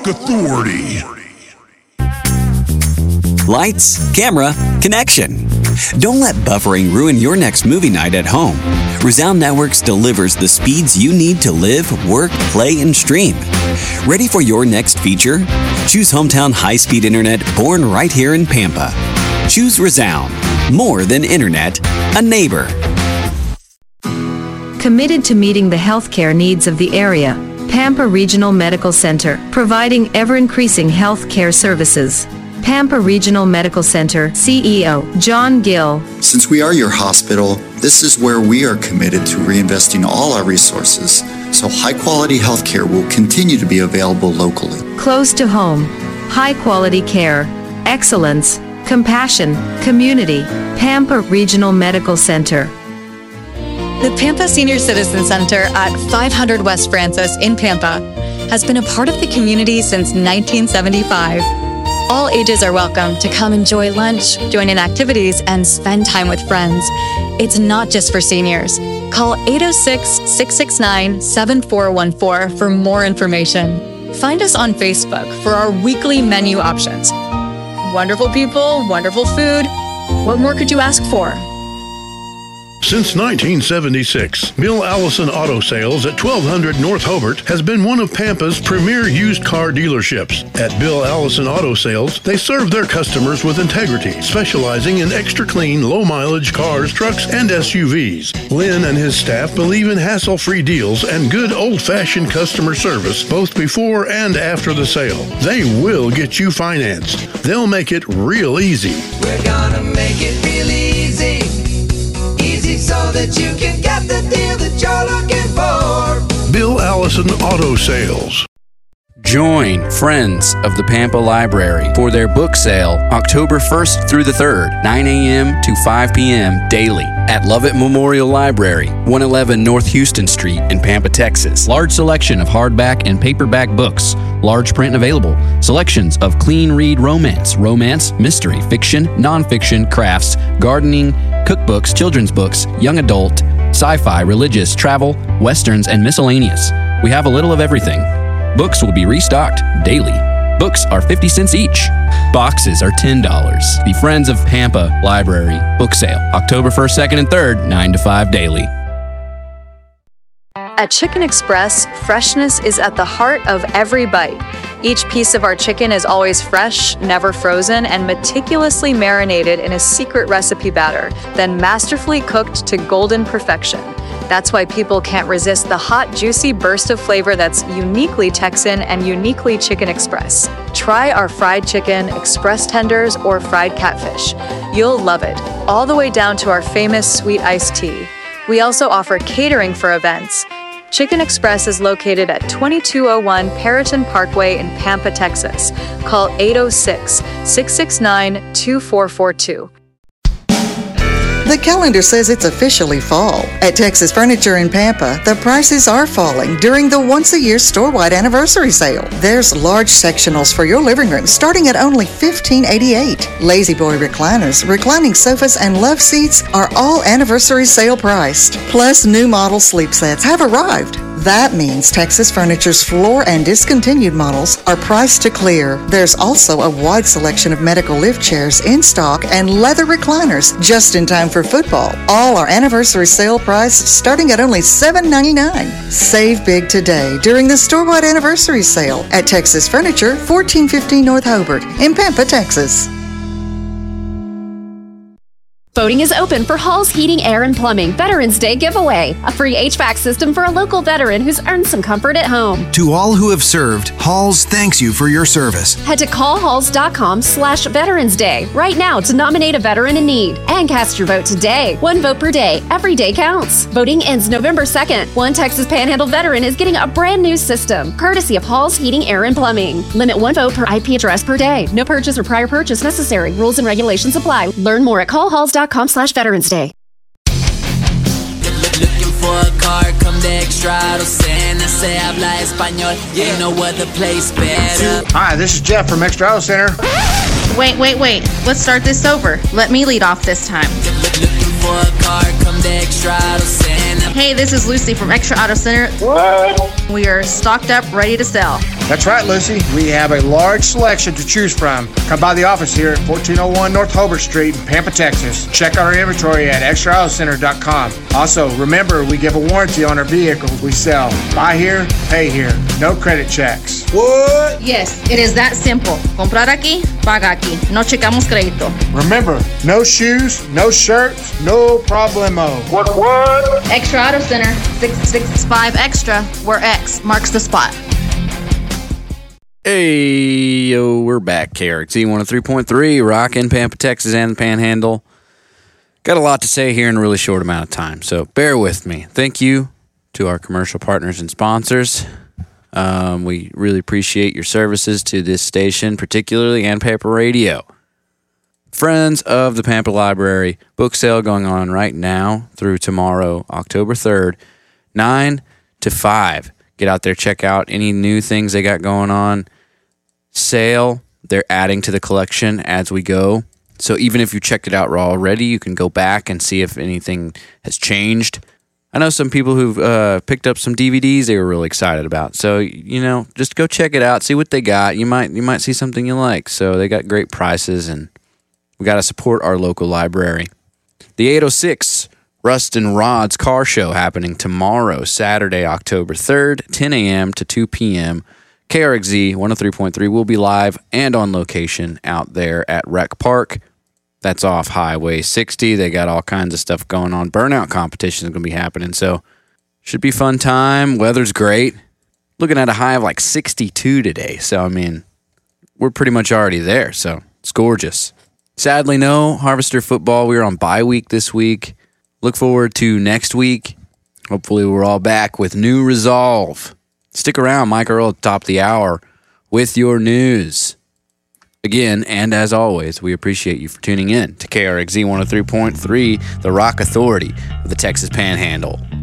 Authority. Lights, camera, connection. Don't let buffering ruin your next movie night at home. Resound Networks delivers the speeds you need to live, work, play, and stream. Ready for your next feature? Choose hometown high-speed internet born right here in Pampa. Choose Resound. More than internet, a neighbor. Committed to meeting the healthcare needs of the area, Pampa Regional Medical Center, providing ever-increasing healthcare services. Pampa Regional Medical Center CEO John Gill. Since we are your hospital, this is where we are committed to reinvesting all our resources, so high-quality healthcare will continue to be available locally. Close to home, high-quality care, excellence, compassion, community. Pampa Regional Medical Center. The Pampa Senior Citizen Center at 500 West Francis in Pampa has been a part of the community since 1975. All ages are welcome to come enjoy lunch, join in activities, and spend time with friends. It's not just for seniors. Call 806-669-7414 for more information. Find us on Facebook for our weekly menu options. Wonderful people, wonderful food. What more could you ask for? Since 1976, Bill Allison Auto Sales at 1200 North Hobart has been one of Pampa's premier used car dealerships. At Bill Allison Auto Sales, they serve their customers with integrity, specializing in extra clean, low-mileage cars, trucks, and SUVs. Lynn and his staff believe in hassle-free deals and good old-fashioned customer service, both before and after the sale. They will get you financed. They'll make it real easy. We're gonna make it real easy. So that you can get the deal that you're looking for. Bill Allison Auto Sales. Join Friends of the Pampa Library for their book sale October 1st through the 3rd, 9 a.m. to 5 p.m. daily at Lovett Memorial Library, 111 North Houston Street in Pampa, Texas. Large selection of hardback and paperback books, large print available, selections of clean read romance, mystery, fiction, nonfiction, crafts, gardening, cookbooks, children's books, young adult, sci-fi, religious, travel, westerns, and miscellaneous. We have a little of everything. Books will be restocked daily. Books are 50 cents each. Boxes are $10. The Friends of Pampa Library book sale, October 1st, 2nd, and 3rd, 9 to 5 daily. At Chicken Express, freshness is at the heart of every bite. Each piece of our chicken is always fresh, never frozen, and meticulously marinated in a secret recipe batter, then masterfully cooked to golden perfection. That's why people can't resist the hot, juicy burst of flavor that's uniquely Texan and uniquely Chicken Express. Try our fried chicken, express tenders, or fried catfish. You'll love it, all the way down to our famous sweet iced tea. We also offer catering for events. Chicken Express is located at 2201 Perriton Parkway in Pampa, Texas. Call 806-669-2442. The calendar says it's officially fall. At Texas Furniture in Pampa, the prices are falling during the once-a-year store-wide anniversary sale. There's large sectionals for your living room starting at only $15.88. Lazy Boy recliners, reclining sofas, and love seats are all anniversary sale priced. Plus, new model sleep sets have arrived. That means Texas Furniture's floor and discontinued models are priced to clear. There's also a wide selection of medical lift chairs in stock and leather recliners just in time for football. All are anniversary sale price starting at only $7.99. Save big today during the store-wide anniversary sale at Texas Furniture, 1415 North Hobart in Pampa, Texas. Voting is open for Hall's Heating, Air, and Plumbing Veterans Day giveaway. A free HVAC system for a local veteran who's earned some comfort at home. To all who have served, Halls thanks you for your service. Head to callhalls.com/Veterans Day right now to nominate a veteran in need and cast your vote today. One vote per day. Every day counts. Voting ends November 2nd. One Texas Panhandle veteran is getting a brand new system, courtesy of Hall's Heating, Air, and Plumbing. Limit one vote per IP address per day. No purchase or prior purchase necessary. Rules and regulations apply. Learn more at callhalls.com/Veterans Day. Looking for a car, come to Extra Auto Center. Se habla español, you know what the place better. Hi, this is Jeff from Extra Auto Center. Wait. Let's start this over. Let me lead off this time. Looking for a car, come to Extra Auto Center. Hey, this is Lucy from Extra Auto Center. What? We are stocked up, ready to sell. That's right, Lucy. We have a large selection to choose from. Come by the office here at 1401 North Hobart Street in Pampa, Texas. Check out our inventory at extraautocenter.com. Also, remember, we give a warranty on our vehicles we sell. Buy here, pay here. No credit checks. What? Yes, it is that simple. Comprar aquí, paga aquí. No checamos crédito. Remember, no shoes, no shirts, no problemo. What? Extra Auto Center, 665 Extra, where X marks the spot. Hey, yo, we're back. KRXE 103.3, rockin' Pampa, Texas, and the Panhandle. Got a lot to say here in a really short amount of time, so bear with me. Thank you to our commercial partners and sponsors. We really appreciate your services to this station, particularly, and Pampa Radio. Friends of the Pampa Library, book sale going on right now through tomorrow, October 3rd, 9 to 5. Get out there, check out any new things they got going on. Sale, they're adding to the collection as we go. So even if you checked it out already, you can go back and see if anything has changed. I know some people who've picked up some DVDs they were really excited about. So, just go check it out, see what they got. You might see something you like. So they got great prices, and we got to support our local library. The 806 Rust and Rod's Car Show happening tomorrow, Saturday, October 3rd, 10 a.m. to 2 p.m. KRXZ 103.3 will be live and on location out there at Rec Park. That's off Highway 60. They got all kinds of stuff going on. Burnout competition is going to be happening, so should be fun time. Weather's great. Looking at a high of like 62 today, so we're pretty much already there, so it's gorgeous. Sadly, no Harvester football. We're on bye week this week. Look forward to next week. Hopefully we're all back with new resolve. Stick around, Mike Earl at the top of the hour with your news. Again, and as always, we appreciate you for tuning in to KRXZ 103.3, the Rock Authority of the Texas Panhandle.